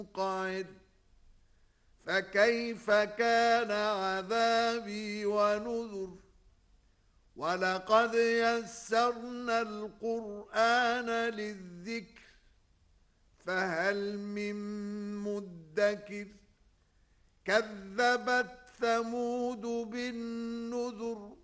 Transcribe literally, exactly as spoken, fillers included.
منقعر فكيف كان عذابي ونذر ولقد يسرنا القرآن للذكر فهل من مدكر كذبت ثمود بالنذر